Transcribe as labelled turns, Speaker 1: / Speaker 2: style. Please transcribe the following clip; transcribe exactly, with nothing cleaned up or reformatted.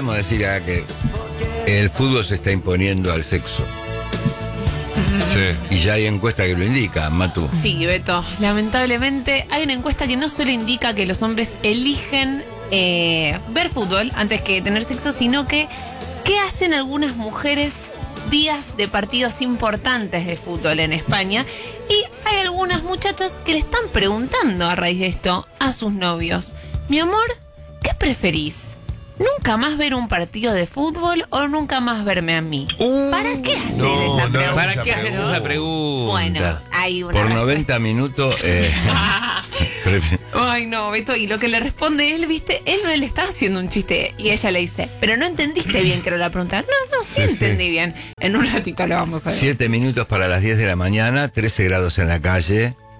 Speaker 1: podemos decir acá que el fútbol se está imponiendo al sexo.
Speaker 2: Sí.
Speaker 1: Y ya hay encuesta que lo indica, Matu.
Speaker 3: Sí, Beto. Lamentablemente hay una encuesta que no solo indica que los hombres eligen eh, ver fútbol antes que tener sexo, sino que ¿qué hacen algunas mujeres días de partidos importantes de fútbol en España? Y hay algunas muchachas que le están preguntando a raíz de esto a sus novios: mi amor, ¿qué preferís? ¿Nunca más ver un partido de fútbol o nunca más verme a mí?
Speaker 2: Uh,
Speaker 3: ¿Para qué hacer
Speaker 2: no,
Speaker 3: esa
Speaker 2: no,
Speaker 3: pregunta?
Speaker 2: ¿Para qué haces esa pregunta?
Speaker 3: Bueno, hay una
Speaker 1: Por
Speaker 3: respuesta.
Speaker 1: noventa minutos... Eh, prefi-
Speaker 3: Ay, no, Beto, y lo que le responde él, viste, él no le está haciendo un chiste. Y ella le dice, pero no entendiste bien que era la pregunta. No, no, sí,
Speaker 1: Sí, sí.
Speaker 3: entendí bien. En un ratito lo vamos a ver.
Speaker 1: Siete minutos para las diez de la mañana, trece grados en la calle.